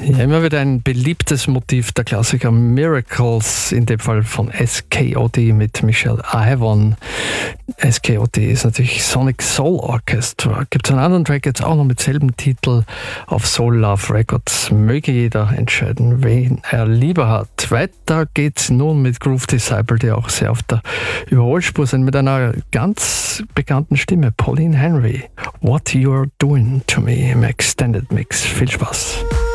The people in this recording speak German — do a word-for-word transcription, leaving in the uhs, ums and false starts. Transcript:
Ja, immer wieder ein beliebtes Motiv der Klassiker Miracles, in dem Fall von S K O D mit Michelle Ahévon. S K O D ist natürlich Sonic Soul Orchestra. Gibt es einen anderen Track jetzt auch noch mit selben Titel auf Soul Love Records. Möge jeder entscheiden, wen er lieber hat. Weiter geht's nun mit Groove Disciple, die auch sehr auf der Überholspur sind, mit einer ganz bekannten Stimme, Pauline Henry. What You're Doing to Me im Extended Mix. Viel Spaß.